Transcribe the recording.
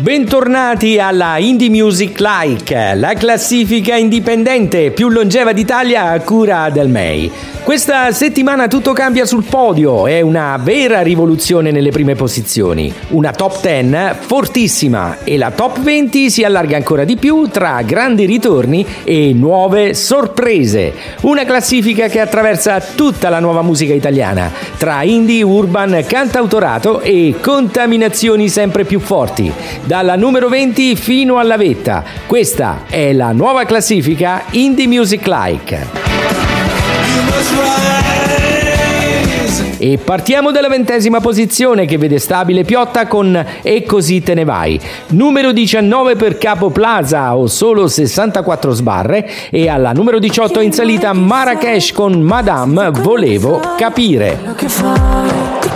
Bentornati alla Indie Music Like, la classifica indipendente più longeva d'Italia a cura del MEI. Questa settimana tutto cambia sul podio, è una vera rivoluzione nelle prime posizioni. Una top 10 fortissima e la top 20 si allarga ancora di più tra grandi ritorni e nuove sorprese. Una classifica che attraversa tutta la nuova musica italiana, tra indie, urban, cantautorato e contaminazioni sempre più forti. Dalla numero 20 fino alla vetta. Questa è la nuova classifica Indie Music Like. E partiamo dalla 20ª posizione che vede stabile Piotta con E così te ne vai. Numero 19 per Capo Plaza o solo 64 sbarre e alla numero 18 in salita Marrakesh con Madame volevo capire.